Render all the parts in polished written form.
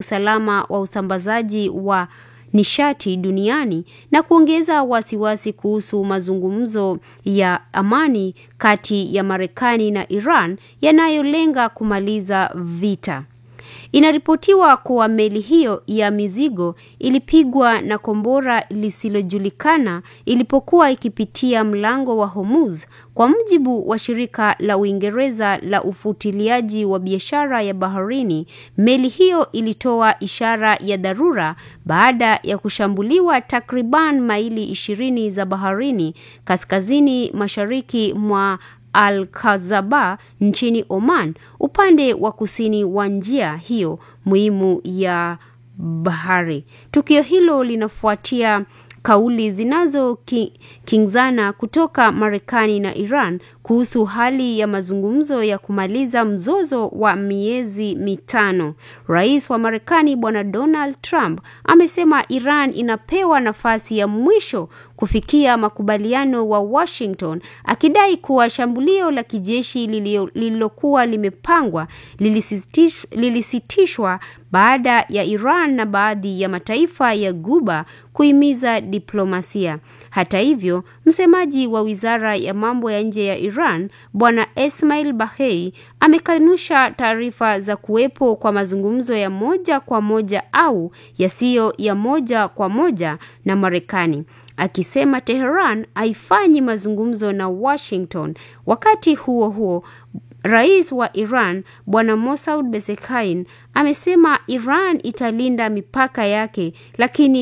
usalama wa usambazaji wa nishati duniani na kuongeza wasiwasi kuhusu mazungumzo ya amani kati ya Marekani na Iran yanayolenga kumaliza vita. Inaripotiwa kuwa meli hiyo ya mizigo ilipigwa na kombora lisilojulikana ilipokuwa ikipitia mlango wa Hormuz. Kwa mujibu wa shirika la Uingereza la ufuatiliaji wa biashara ya baharini, meli hiyo ilitoa ishara ya dharura baada ya kushambuliwa takriban maili 20 za baharini kaskazini mashariki mwa Al-Khazaba nchini Oman, upande wa kusini wa njia hiyo muhimu ya bahari. Tukio hilo linafuatia kauli zinazokinzana kutoka Marekani na Iran kuhusu hali ya mazungumzo ya kumaliza mzozo wa miezi mitano. Rais wa Marekani Bwana Donald Trump amesema Iran inapewa nafasi ya mwisho kufikia makubaliano wa Washington, akidai kuwa shambulio la kijeshi lililokuwa limepangwa lilisitishwa baada ya Iran na baadhi ya mataifa ya Ghuba kuhimiza diplomasia. Hata hivyo, msemaji wa Wizara ya Mambo ya Nje ya Iran, Bwana Esmail Baghei, amekanusha taarifa za kuwepo kwa mazungumzo ya moja kwa moja au yasiyo ya moja kwa moja na Marekani, akisema Tehran haifanyi mazungumzo na Washington. Wakati huo huo, Rais wa Iran Bwana Mosaud Pezeshkian amesema Iran italinda mipaka yake, lakini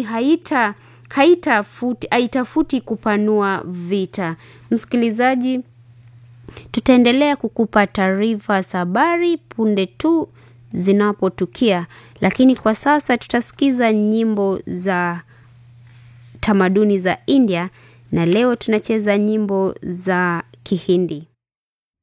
haitafuti kupanua vita. Msikilizaji, tutaendelea kukupa taarifa za habari punde tu zinapotukia, lakini kwa sasa tutasikiza nyimbo za tamaduni za India, na leo tunacheza nyimbo za Kihindi.